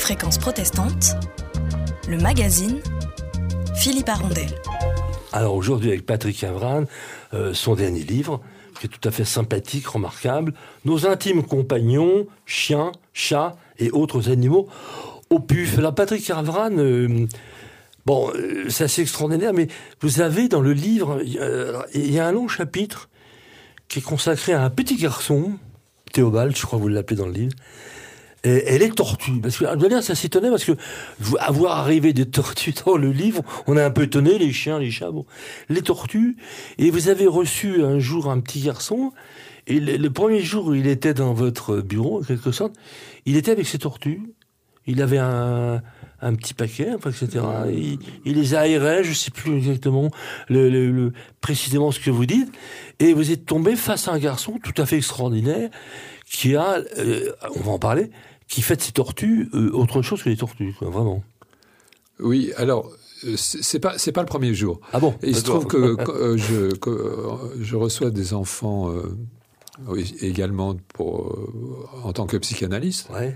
Fréquence protestante, le magazine Philippe Arondel. Alors aujourd'hui avec Patrick Avran, son dernier livre, qui est tout à fait sympathique, remarquable, Nos intimes compagnons, chiens, chats et autres animaux au PUF. Alors Patrick Avran, c'est assez extraordinaire, mais vous avez dans le livre, il y a un long chapitre qui est consacré à un petit garçon, Théobald, je crois que vous l'appelez dans le livre, et les tortues. Parce que, je dois dire, ça s'étonnait parce que, avoir arrivé des tortues dans le livre, on est un peu étonné, les chiens, les chats, les tortues. Et vous avez reçu un jour un petit garçon, et le premier jour où il était dans votre bureau, en quelque sorte, il était avec ses tortues. Il avait un petit paquet, etc. Il les aérait, je ne sais plus exactement précisément ce que vous dites, et vous êtes tombé face à un garçon tout à fait extraordinaire qui a, on va en parler, qui fait de ces tortues autre chose que les tortues, quoi, vraiment. Oui, alors c'est pas le premier jour. Ah bon? Et il se trouve que je reçois des enfants également en tant que psychanalyste. Ouais.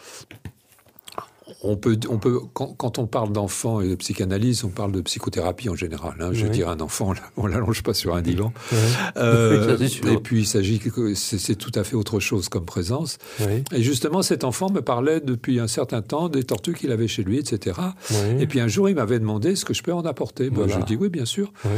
On peut, quand on parle d'enfants et de psychanalyse, on parle de psychothérapie en général. Je veux dire, un enfant, on l'allonge pas sur un divan. Et puis, il s'agit que c'est tout à fait autre chose comme présence. Oui. Et justement, cet enfant me parlait depuis un certain temps des tortues qu'il avait chez lui, etc. Oui. Et puis un jour, il m'avait demandé est-ce que je peux en apporter. Je lui ai dit oui, bien sûr. Oui.